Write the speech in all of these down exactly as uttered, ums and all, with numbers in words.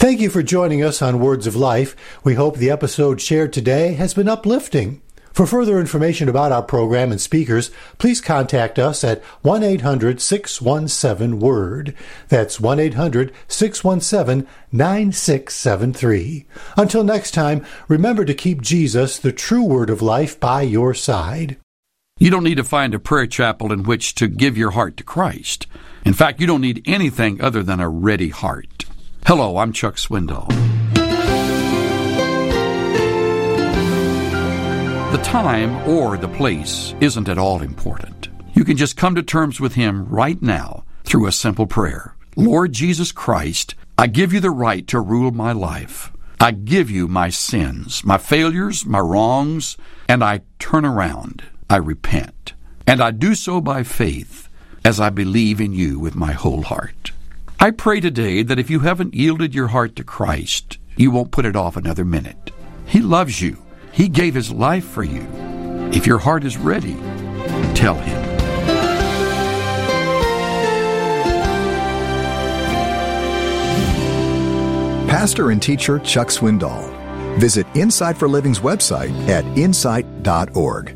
Thank you for joining us on Words of Life. We hope the episode shared today has been uplifting. For further information about our program and speakers, please contact us at one eight hundred six one seven WORD. That's one eight hundred six one seven nine six seven three. Until next time, remember to keep Jesus, the true Word of Life, by your side. You don't need to find a prayer chapel in which to give your heart to Christ. In fact, you don't need anything other than a ready heart. Hello, I'm Chuck Swindoll. The time or the place isn't at all important. You can just come to terms with Him right now through a simple prayer. Lord Jesus Christ, I give you the right to rule my life. I give you my sins, my failures, my wrongs, and I turn around. I repent. And I do so by faith as I believe in you with my whole heart. I pray today that if you haven't yielded your heart to Christ, you won't put it off another minute. He loves you. He gave His life for you. If your heart is ready, tell Him. Pastor and teacher Chuck Swindoll. Visit Insight for Living's website at insight dot org.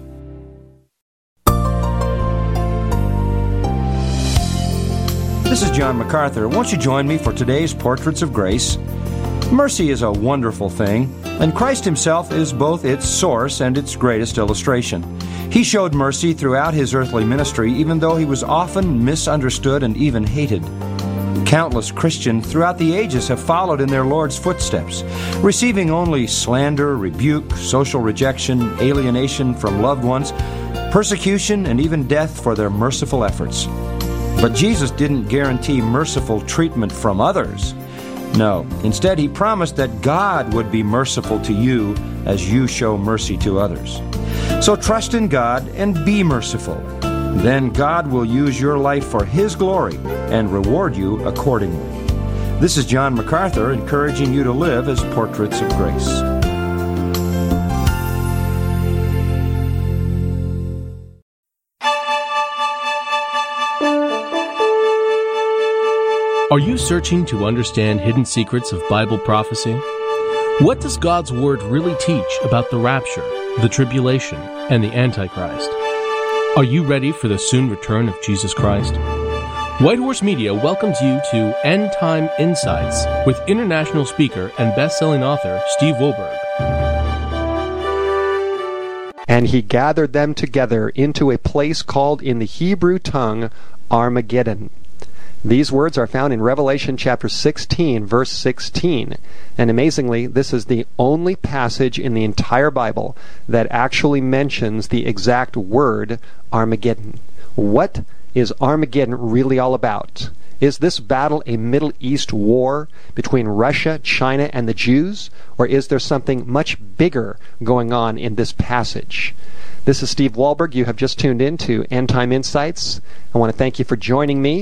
This is John MacArthur. Won't you join me for today's Portraits of Grace? Mercy is a wonderful thing, and Christ Himself is both its source and its greatest illustration. He showed mercy throughout His earthly ministry, even though He was often misunderstood and even hated. Countless Christians throughout the ages have followed in their Lord's footsteps, receiving only slander, rebuke, social rejection, alienation from loved ones, persecution, and even death for their merciful efforts. But Jesus didn't guarantee merciful treatment from others. No, instead He promised that God would be merciful to you as you show mercy to others. So trust in God and be merciful. Then God will use your life for His glory and reward you accordingly. This is John MacArthur encouraging you to live as portraits of grace. Are you searching to understand hidden secrets of Bible prophecy? What does God's Word really teach about the rapture, the tribulation, and the Antichrist? Are you ready for the soon return of Jesus Christ? White Horse Media welcomes you to End Time Insights with international speaker and best-selling author Steve Wohlberg. And He gathered them together into a place called in the Hebrew tongue Armageddon. These words are found in Revelation chapter sixteen, verse sixteen. And amazingly, this is the only passage in the entire Bible that actually mentions the exact word Armageddon. What is Armageddon really all about? Is this battle a Middle East war between Russia, China, and the Jews? Or is there something much bigger going on in this passage? This is Steve Wohlberg. You have just tuned in to End Time Insights. I want to thank you for joining me.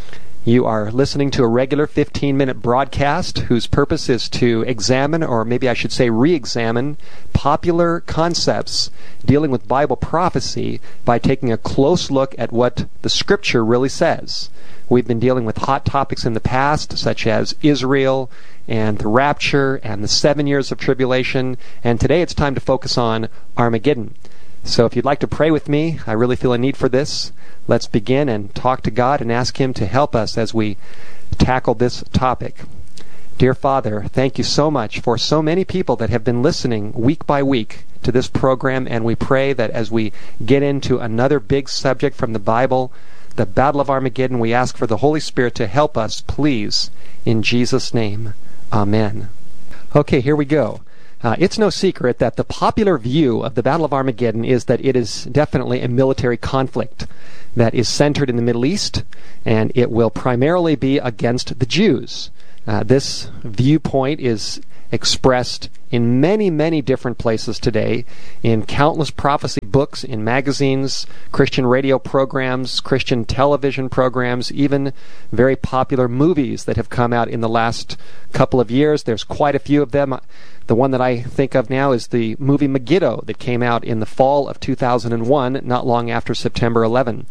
You are listening to a regular fifteen-minute broadcast whose purpose is to examine, or maybe I should say re-examine, popular concepts dealing with Bible prophecy by taking a close look at what the Scripture really says. We've been dealing with hot topics in the past, such as Israel and the rapture and the seven years of tribulation, and today it's time to focus on Armageddon. So if you'd like to pray with me, I really feel a need for this. Let's begin and talk to God and ask Him to help us as we tackle this topic. Dear Father, thank you so much for so many people that have been listening week by week to this program, and we pray that as we get into another big subject from the Bible, the Battle of Armageddon, we ask for the Holy Spirit to help us, please, in Jesus' name. Amen. Okay, here we go. Uh, it's no secret that the popular view of the Battle of Armageddon is that it is definitely a military conflict that is centered in the Middle East, and it will primarily be against the Jews. Uh, this viewpoint is expressed in many, many different places today, in countless prophecy books, in magazines, Christian radio programs, Christian television programs, even very popular movies that have come out in the last couple of years. There's quite a few of them. The one that I think of now is the movie Megiddo that came out in the fall of two thousand one, not long after September eleventh.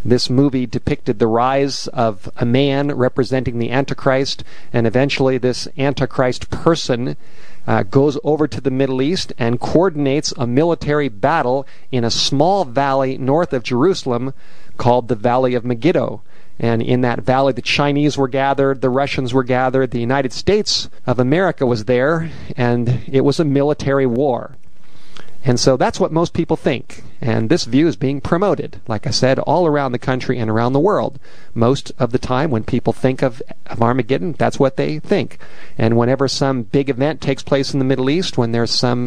This movie depicted the rise of a man representing the Antichrist, and eventually this Antichrist person uh, goes over to the Middle East and coordinates a military battle in a small valley north of Jerusalem called the Valley of Megiddo. And in that valley, the Chinese were gathered, the Russians were gathered, the United States of America was there, and it was a military war. And so that's what most people think. And this view is being promoted, like I said, all around the country and around the world. Most of the time when people think of, of Armageddon, that's what they think. And whenever some big event takes place in the Middle East, when there's some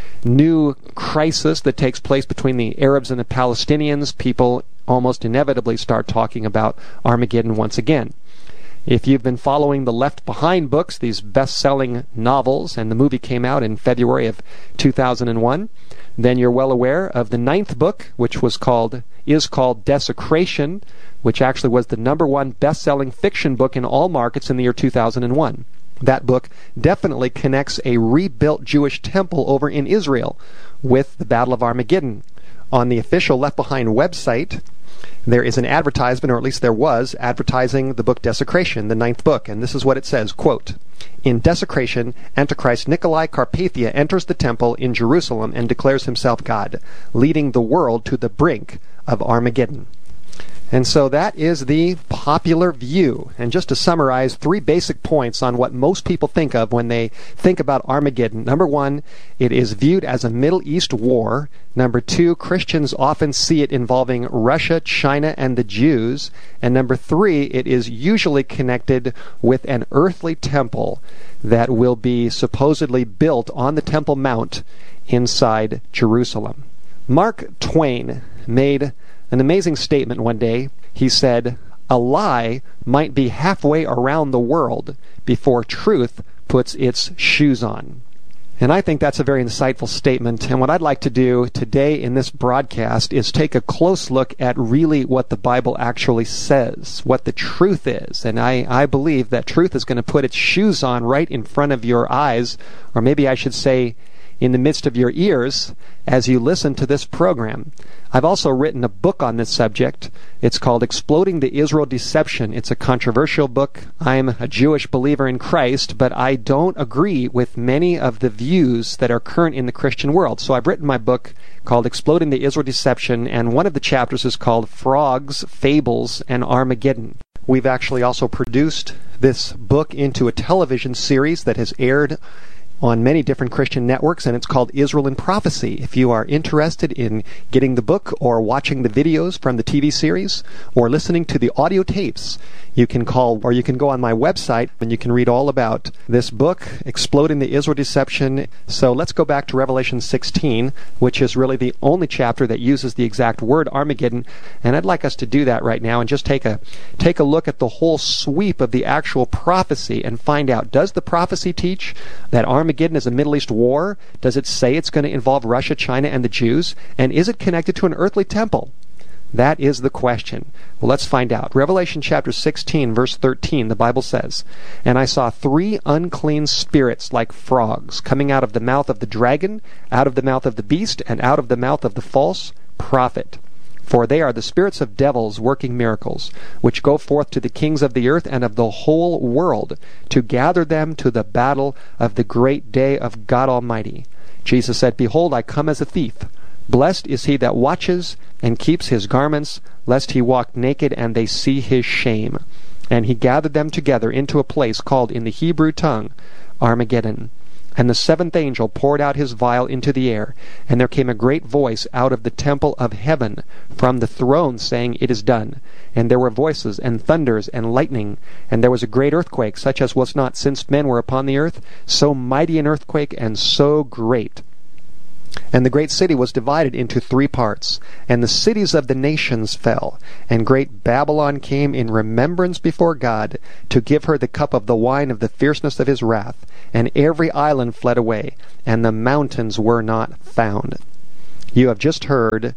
new crisis that takes place between the Arabs and the Palestinians, people almost inevitably start talking about Armageddon once again. If you've been following the Left Behind books, these best-selling novels, and the movie came out in February of two thousand one, then you're well aware of the ninth book, which was called is called Desecration, which actually was the number one best-selling fiction book in all markets in the year two thousand one. That book definitely connects a rebuilt Jewish temple over in Israel with the Battle of Armageddon. On the official Left Behind website, there is an advertisement, or at least there was, advertising the book Desecration, the ninth book, and this is what it says, quote, "In Desecration, Antichrist Nikolai Carpathia enters the temple in Jerusalem and declares himself God, leading the world to the brink of Armageddon." And so that is the popular view. And just to summarize, three basic points on what most people think of when they think about Armageddon. Number one, it is viewed as a Middle East war. Number two, Christians often see it involving Russia, China, and the Jews. And number three, it is usually connected with an earthly temple that will be supposedly built on the Temple Mount inside Jerusalem. Mark Twain made an amazing statement one day. He said, "A lie might be halfway around the world before truth puts its shoes on." And I think that's a very insightful statement. And what I'd like to do today in this broadcast is take a close look at really what the Bible actually says, what the truth is. And I, I believe that truth is going to put its shoes on right in front of your eyes, or maybe I should say in the midst of your ears as you listen to this program. I've also written a book on this subject. It's called Exploding the Israel Deception. It's a controversial book. I'm a Jewish believer in Christ, but I don't agree with many of the views that are current in the Christian world. So I've written my book called Exploding the Israel Deception, and one of the chapters is called Frogs, Fables, and Armageddon. We've actually also produced this book into a television series that has aired on many different Christian networks, and it's called Israel in Prophecy. If you are interested in getting the book or watching the videos from the T V series or listening to the audio tapes, you can call or you can go on my website and you can read all about this book, Exploding the Israel Deception. So let's go back to Revelation sixteen, which is really the only chapter that uses the exact word Armageddon, and I'd like us to do that right now and just take a take a look at the whole sweep of the actual prophecy and find out, does the prophecy teach that Armageddon Armageddon is a Middle East war? Does it say it's going to involve Russia, China, and the Jews? And is it connected to an earthly temple? That is the question. Well, let's find out. Revelation chapter sixteen, verse thirteen, the Bible says, "And I saw three unclean spirits like frogs coming out of the mouth of the dragon, out of the mouth of the beast, and out of the mouth of the false prophet. For they are the spirits of devils working miracles, which go forth to the kings of the earth and of the whole world, to gather them to the battle of the great day of God Almighty. Jesus said, Behold, I come as a thief. Blessed is he that watches and keeps his garments, lest he walk naked and they see his shame. And he gathered them together into a place called in the Hebrew tongue Armageddon. And the seventh angel poured out his vial into the air, and there came a great voice out of the temple of heaven from the throne, saying, It is done. And there were voices, and thunders, and lightning, and there was a great earthquake, such as was not since men were upon the earth, so mighty an earthquake, and so great. And the great city was divided into three parts, and the cities of the nations fell. And great Babylon came in remembrance before God, to give her the cup of the wine of the fierceness of his wrath. And every island fled away, and the mountains were not found." You have just heard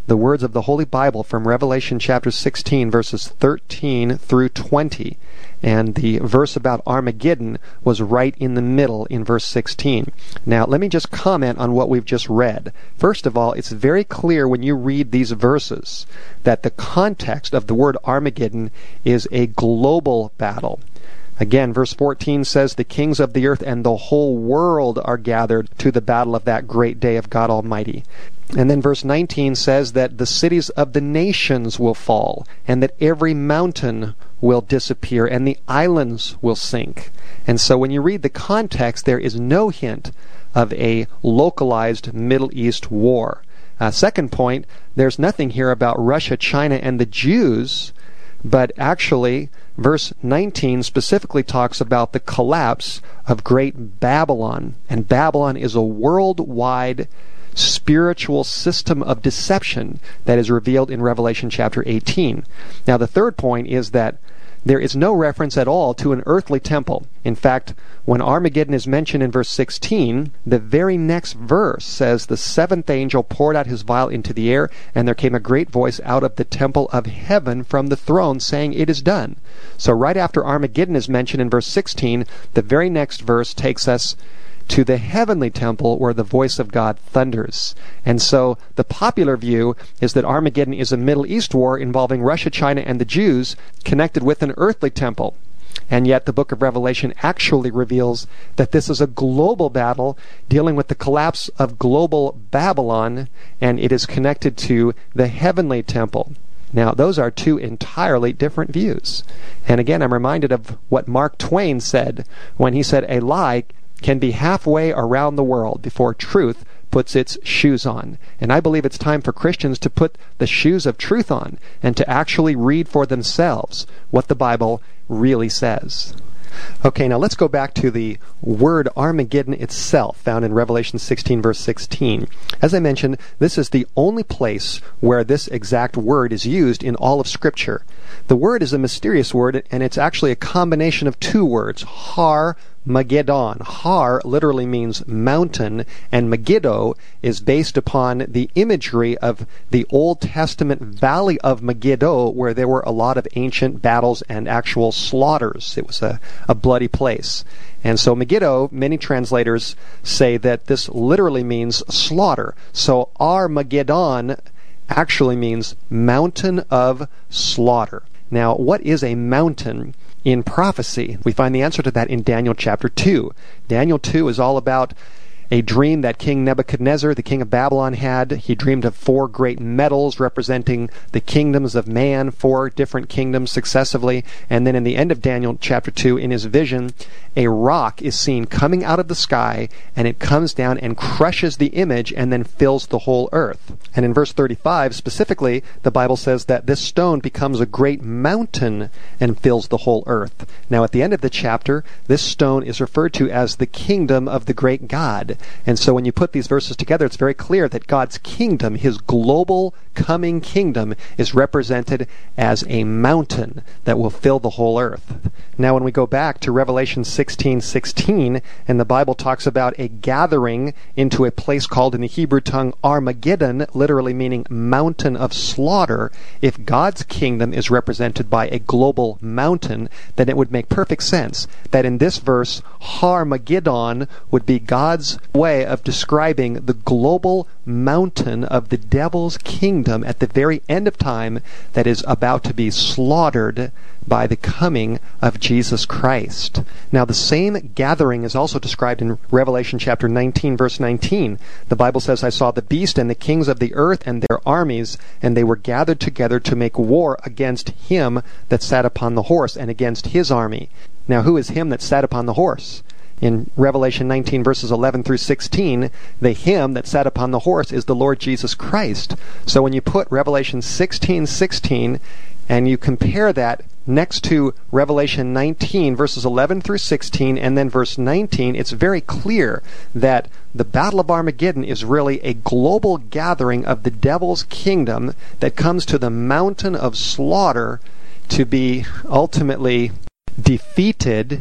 the words of the Holy Bible from Revelation chapter sixteen, verses thirteen through twenty. And the verse about Armageddon was right in the middle in verse sixteen. Now, let me just comment on what we've just read. First of all, it's very clear when you read these verses that the context of the word Armageddon is a global battle. Again, verse fourteen says, "The kings of the earth and the whole world are gathered to the battle of that great day of God Almighty." And then verse nineteen says that the cities of the nations will fall, and that every mountain will disappear, and the islands will sink. And so when you read the context, there is no hint of a localized Middle East war. Uh, second point, there's nothing here about Russia, China, and the Jews, but actually, verse nineteen specifically talks about the collapse of great Babylon. And Babylon is a worldwide spiritual system of deception that is revealed in Revelation chapter eighteen. Now, the third point is that there is no reference at all to an earthly temple. In fact, when Armageddon is mentioned in verse sixteen, the very next verse says, "The seventh angel poured out his vial into the air, and there came a great voice out of the temple of heaven from the throne, saying, 'It is done.'" So right after Armageddon is mentioned in verse sixteen, the very next verse takes us to the heavenly temple where the voice of God thunders. And so the popular view is that Armageddon is a Middle East war involving Russia, China, and the Jews connected with an earthly temple. And yet the book of Revelation actually reveals that this is a global battle dealing with the collapse of global Babylon, and it is connected to the heavenly temple. Now, those are two entirely different views. And again, I'm reminded of what Mark Twain said when he said, "A lie can be halfway around the world before truth puts its shoes on." And I believe it's time for Christians to put the shoes of truth on and to actually read for themselves what the Bible really says. Okay, now let's go back to the word Armageddon itself, found in Revelation sixteen, verse sixteen. As I mentioned, this is the only place where this exact word is used in all of Scripture. The word is a mysterious word, and it's actually a combination of two words, Har Magedon. Har literally means mountain, and Megiddo is based upon the imagery of the Old Testament Valley of Megiddo, where there were a lot of ancient battles and actual slaughters. It was a, a bloody place. And so Megiddo, many translators say that this literally means slaughter. So Armageddon actually means mountain of slaughter. Now, what is a mountain in prophecy? We find the answer to that in Daniel chapter two. Daniel two is all about a dream that King Nebuchadnezzar, the king of Babylon, had. He dreamed of four great metals representing the kingdoms of man, four different kingdoms successively. And then in the end of Daniel chapter two, in his vision, a rock is seen coming out of the sky, and it comes down and crushes the image and then fills the whole earth. And in verse thirty-five, specifically, the Bible says that this stone becomes a great mountain and fills the whole earth. Now, at the end of the chapter, this stone is referred to as the kingdom of the great God. And so when you put these verses together, it's very clear that God's kingdom, his global coming kingdom, is represented as a mountain that will fill the whole earth. Now, when we go back to Revelation sixteen sixteen, and the Bible talks about a gathering into a place called in the Hebrew tongue Armageddon, literally meaning mountain of slaughter, if God's kingdom is represented by a global mountain, then it would make perfect sense that in this verse, Harmageddon would be God's way of describing the global mountain of the devil's kingdom at the very end of time that is about to be slaughtered by the coming of Jesus Christ. Now, the same gathering is also described in Revelation chapter nineteen, verse nineteen. The Bible says, "I saw the beast and the kings of the earth and their armies, and they were gathered together to make war against him that sat upon the horse and against his army." Now, who is him that sat upon the horse? In Revelation nineteen, verses eleven through sixteen, the him that sat upon the horse is the Lord Jesus Christ. So when you put Revelation sixteen sixteen and you compare that next to Revelation nineteen, verses eleven through sixteen, and then verse nineteen, it's very clear that the Battle of Armageddon is really a global gathering of the devil's kingdom that comes to the mountain of slaughter to be ultimately defeated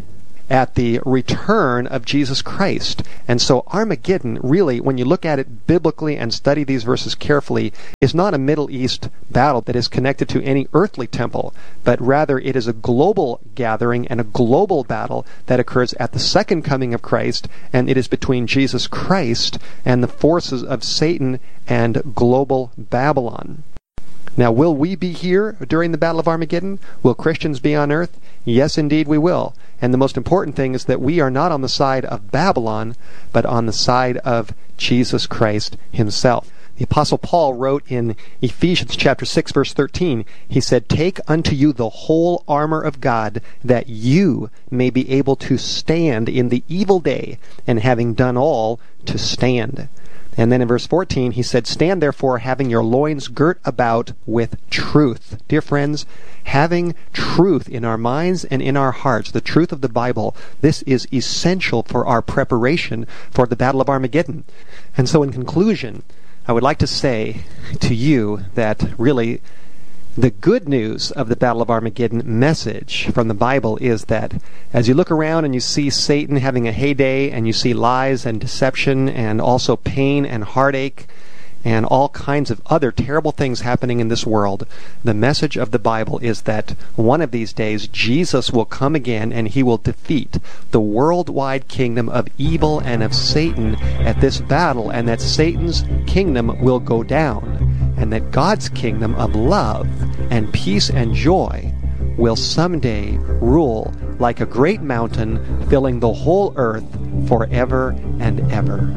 at the return of Jesus Christ. And so Armageddon, really, when you look at it biblically and study these verses carefully, is not a Middle East battle that is connected to any earthly temple, but rather it is a global gathering and a global battle that occurs at the second coming of Christ, and it is between Jesus Christ and the forces of Satan and global Babylon. Now, will we be here during the Battle of Armageddon? Will Christians be on earth? Yes, indeed we will. And the most important thing is that we are not on the side of Babylon, but on the side of Jesus Christ himself. The Apostle Paul wrote in Ephesians chapter six, verse thirteen, he said, "Take unto you the whole armor of God, that you may be able to stand in the evil day, and having done all, to stand." And then in verse fourteen, he said, "Stand therefore, having your loins girt about with truth." Dear friends, having truth in our minds and in our hearts, the truth of the Bible, this is essential for our preparation for the Battle of Armageddon. And so in conclusion, I would like to say to you that really the good news of the Battle of Armageddon message from the Bible is that as you look around and you see Satan having a heyday, and you see lies and deception and also pain and heartache and all kinds of other terrible things happening in this world, the message of the Bible is that one of these days Jesus will come again and he will defeat the worldwide kingdom of evil and of Satan at this battle, and that Satan's kingdom will go down, and that God's kingdom of love and peace and joy will someday rule like a great mountain, filling the whole earth forever and ever.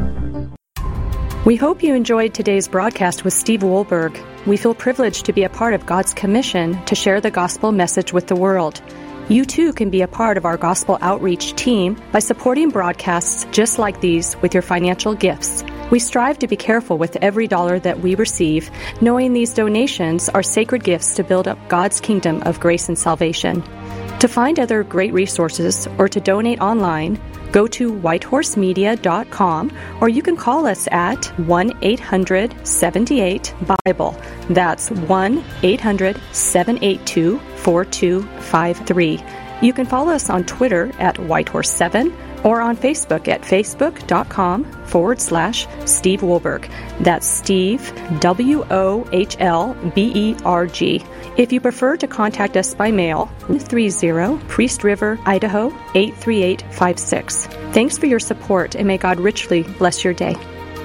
We hope you enjoyed today's broadcast with Steve Wohlberg. We feel privileged to be a part of God's commission to share the gospel message with the world. You too can be a part of our gospel outreach team by supporting broadcasts just like these with your financial gifts. We strive to be careful with every dollar that we receive, knowing these donations are sacred gifts to build up God's kingdom of grace and salvation. To find other great resources or to donate online, go to whitehorse media dot com, or you can call us at one eight hundred seven eight Bible. That's one eight hundred seven eight two four two five three. You can follow us on Twitter at whitehorse seven or on Facebook at facebook.com forward slash Steve Wohlberg. That's Steve, W O H L B E R G. If you prefer to contact us by mail, thirty Priest River, Idaho, eight three eight five six. Thanks for your support, and may God richly bless your day.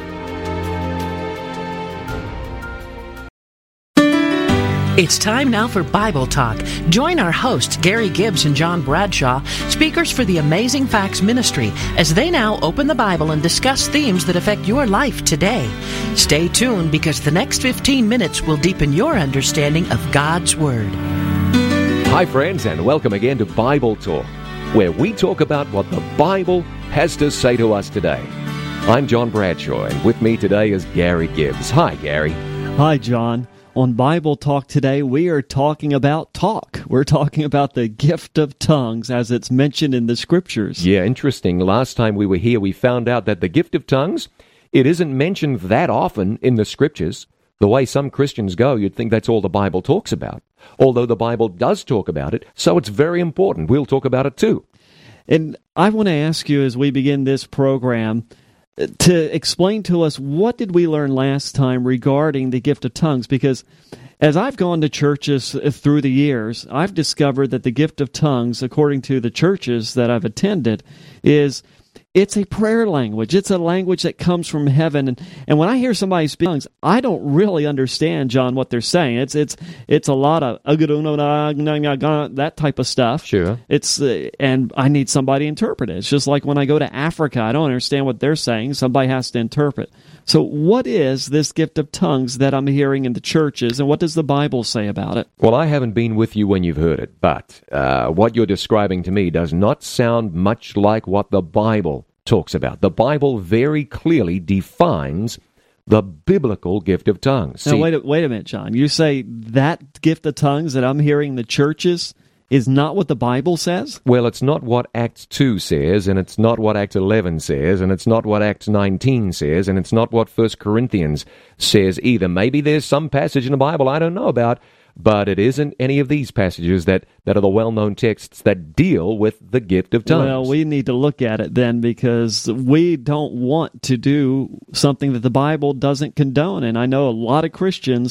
It's time now for Bible Talk. Join our hosts, Gary Gibbs and John Bradshaw, speakers for the Amazing Facts Ministry, as they now open the Bible and discuss themes that affect your life today. Stay tuned, because the next fifteen minutes will deepen your understanding of God's Word. Hi, friends, and welcome again to Bible Talk, where we talk about what the Bible has to say to us today. I'm John Bradshaw, and with me today is Gary Gibbs. Hi, Gary. Hi, John. On Bible Talk today, we are talking about talk. We're talking about the gift of tongues as it's mentioned in the Scriptures. Yeah, interesting. Last time we were here, we found out that the gift of tongues, it isn't mentioned that often in the Scriptures. The way some Christians go, you'd think that's all the Bible talks about. Although the Bible does talk about it, so it's very important. We'll talk about it too. And I want to ask you, as we begin this program, to explain to us, what did we learn last time regarding the gift of tongues? Because as I've gone to churches through the years, I've discovered that the gift of tongues, according to the churches that I've attended, is it's a prayer language. It's a language that comes from heaven. And, and when I hear somebody speak tongues, I don't really understand, John, what they're saying. It's it's it's a lot of that type of stuff. Sure. It's uh, and I need somebody to interpret it. It's just like when I go to Africa, I don't understand what they're saying. Somebody has to interpret. So what is this gift of tongues that I'm hearing in the churches, and what does the Bible say about it? Well, I haven't been with you when you've heard it, but uh, what you're describing to me does not sound much like what the Bible talks about. The Bible very clearly defines the biblical gift of tongues. Now, See, wait a, wait a minute, John. You say that gift of tongues that I'm hearing in the churches is not what the Bible says? Well, it's not what Acts two says, and it's not what Acts eleven says, and it's not what Acts nineteen says, and it's not what First Corinthians says either. Maybe there's some passage in the Bible I don't know about, but it isn't any of these passages that, that are the well-known texts that deal with the gift of tongues. Well, we need to look at it then, because we don't want to do something that the Bible doesn't condone. And I know a lot of Christians